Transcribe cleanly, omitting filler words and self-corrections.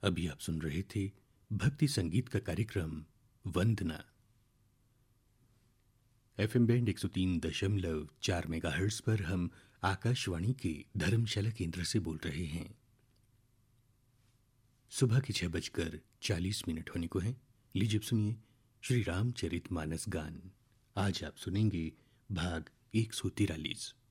अभी आप सुन रहे थे भक्ति संगीत का कार्यक्रम वंदना। एफएम बैंड 103.4 मेगाहर्ट्ज पर हम आकाशवाणी के धर्मशाला केंद्र से बोल रहे हैं। सुबह के 6:40 होने को हैं। लीजिए सुनिए श्री रामचरितमानस गान। आज आप सुनेंगे भाग 143।